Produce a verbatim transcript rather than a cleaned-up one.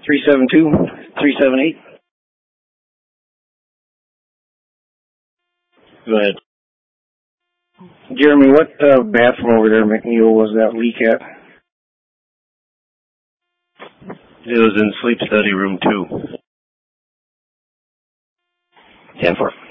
three seven two, three seven eight. Go ahead. Jeremy, what uh, bathroom over there, McNeil, was that leak at? It was in sleep study room two. ten four.